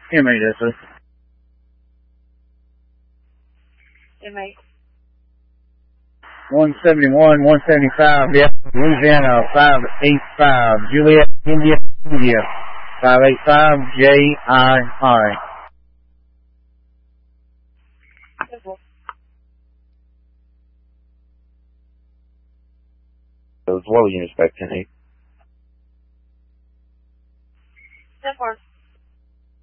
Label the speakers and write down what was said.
Speaker 1: M8, yes, sir.
Speaker 2: M8.
Speaker 1: 171, 175, yeah, Louisiana, 585, Juliet, India, 585, JII.
Speaker 3: Those what was you expecting?